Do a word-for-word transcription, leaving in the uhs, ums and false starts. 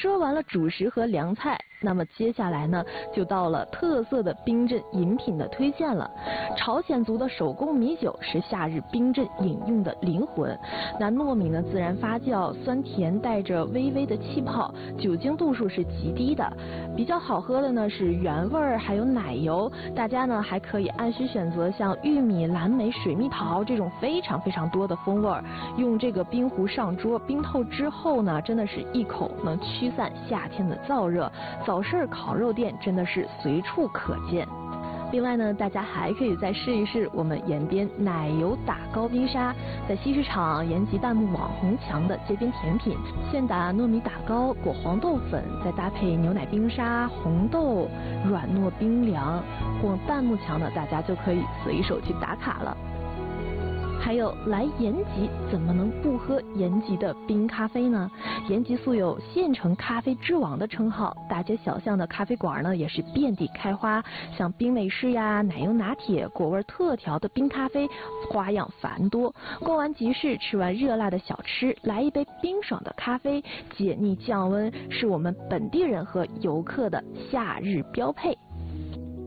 说完了主食和凉菜，那么接下来呢，就到了特色的冰镇饮品的推荐了。朝鲜族的手工米酒是夏日冰镇饮用的灵魂。那糯米呢自然发酵，酸甜带着微微的气泡，酒精度数是极低的。比较好喝的呢是原味儿，还有奶油。大家呢还可以按需选择像玉米、蓝莓、水蜜桃这种非常非常多的风味儿。用这个冰壶上桌，冰透之后呢，真的是一口能驱散夏天的燥热。早市烤肉店真的是随处可见。另外呢，大家还可以再试一试我们延边奶油打糕冰沙，在西市场延吉弹幕网红墙的街边甜品，现打糯米打糕裹黄豆粉，再搭配牛奶冰沙、红豆，软糯冰凉。逛弹幕墙呢，大家就可以随手去打卡了。还有来延吉怎么能不喝延吉的冰咖啡呢？延吉素有县城咖啡之王的称号，大街小巷的咖啡馆呢也是遍地开花，像冰美式呀、奶油拿铁、果味特调的冰咖啡，花样繁多。逛完集市，吃完热辣的小吃，来一杯冰爽的咖啡，解腻降温，是我们本地人和游客的夏日标配。